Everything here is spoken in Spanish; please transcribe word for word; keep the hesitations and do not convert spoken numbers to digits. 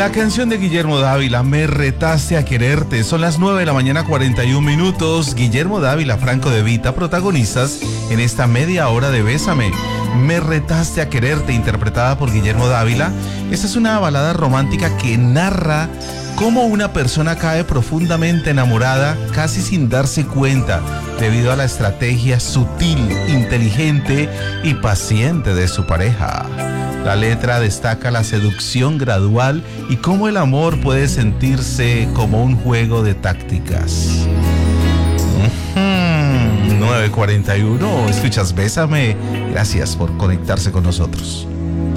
La canción de Guillermo Dávila, Me retaste a quererte. Son las nueve de la mañana, cuarenta y un minutos. Guillermo Dávila, Franco De Vita, protagonistas en esta media hora de Bésame. Me retaste a quererte, interpretada por Guillermo Dávila. Esta es una balada romántica que narra cómo una persona cae profundamente enamorada casi sin darse cuenta debido a la estrategia sutil, inteligente y paciente de su pareja. La letra destaca la seducción gradual y cómo el amor puede sentirse como un juego de tácticas. nueve cuarenta y uno, escuchas Bésame. Gracias por conectarse con nosotros.